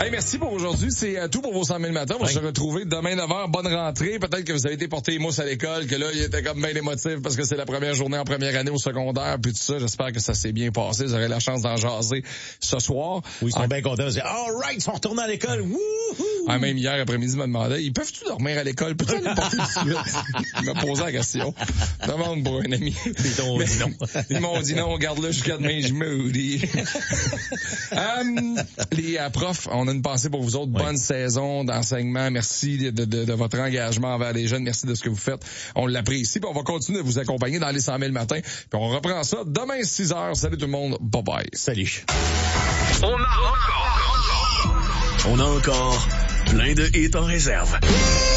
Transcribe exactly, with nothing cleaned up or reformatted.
Hey, merci pour aujourd'hui. C'est euh, tout pour vos cent mille matins. On va oui. se retrouver demain neuf heures. Bonne rentrée. Peut-être que vous avez été porter les mousses à l'école, que là, il était comme bien émotif parce que c'est la première journée en première année au secondaire, puis tout ça. J'espère que ça s'est bien passé. Vous aurez la chance d'en jaser ce soir. Oui, ils sont en... bien contents. Ils disent, all right, ils sont retournés à l'école. Wouhou! Ah, même hier après-midi, il m'a demandé, ils peuvent-tu dormir à l'école? Peux-tu aller porter tout de suite? Il m'a posé la question. Demande pour un ami. Ils t'ont dit non. Ils m'ont dit non, garde-le jusqu'à demain, je me dis. um, les uh, profs, on a une pensée pour vous autres. Oui. Bonne saison d'enseignement. Merci de, de, de, de votre engagement envers les jeunes. Merci de ce que vous faites. On l'apprécie. Puis on va continuer de vous accompagner dans les cent mille matins. Puis on reprend ça demain six heures. Salut tout le monde. Bye bye. Salut. On a encore. On a encore plein de hits en réserve.